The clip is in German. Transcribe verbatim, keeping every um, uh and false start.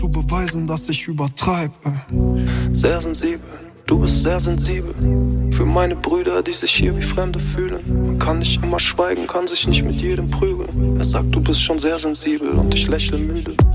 du beweisen, dass ich übertreib. Äh. Sehr sensibel, du bist sehr sensibel. Für meine Brüder, die sich hier wie Fremde fühlen. Man kann nicht immer schweigen, kann sich nicht mit jedem prügeln. Er sagt, du bist schon sehr sensibel und ich lächle müde.